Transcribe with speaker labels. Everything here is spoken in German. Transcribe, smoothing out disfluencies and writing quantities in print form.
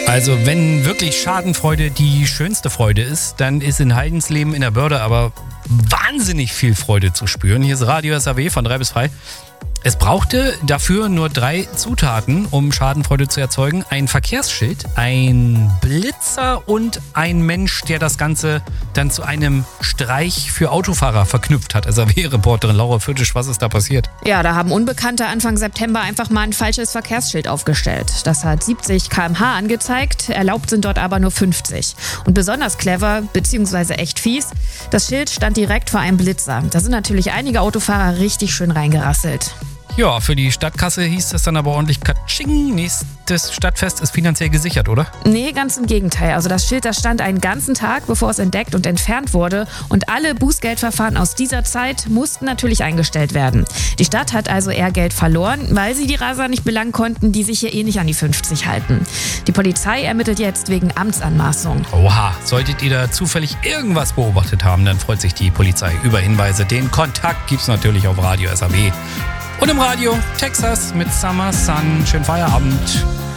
Speaker 1: Also wenn wirklich Schadenfreude die schönste Freude ist, dann ist in Heidensleben in der Börde aber wahnsinnig viel Freude zu spüren. Hier ist Radio SAW von 3 bis 3. Es brauchte dafür nur 3 Zutaten, um Schadenfreude zu erzeugen. Ein Verkehrsschild, ein Blitzer und ein Mensch, der das Ganze dann zu einem Streich für Autofahrer verknüpft hat. SAW-Reporterin Laura Fürtisch, was ist da passiert?
Speaker 2: Ja, da haben Unbekannte Anfang September einfach mal ein falsches Verkehrsschild aufgestellt. Das hat 70 km/h angezeigt, erlaubt sind dort aber nur 50. Und besonders clever, beziehungsweise echt fies, das Schild stand direkt vor einem Blitzer. Da sind natürlich einige Autofahrer richtig schön reingerasselt.
Speaker 1: Ja, für die Stadtkasse hieß das dann aber ordentlich Katsching. Nächstes Stadtfest ist finanziell gesichert, oder?
Speaker 2: Nee, ganz im Gegenteil. Also das Schild, das stand einen ganzen Tag, bevor es entdeckt und entfernt wurde. Und alle Bußgeldverfahren aus dieser Zeit mussten natürlich eingestellt werden. Die Stadt hat also eher Geld verloren, weil sie die Raser nicht belangen konnten, die sich hier eh nicht an die 50 halten. Die Polizei ermittelt jetzt wegen Amtsanmaßung.
Speaker 1: Oha, solltet ihr da zufällig irgendwas beobachtet haben, dann freut sich die Polizei über Hinweise. Den Kontakt gibt's natürlich auf Radio SAW. Und im Radio Texas mit Summer Sun. Schönen Feierabend.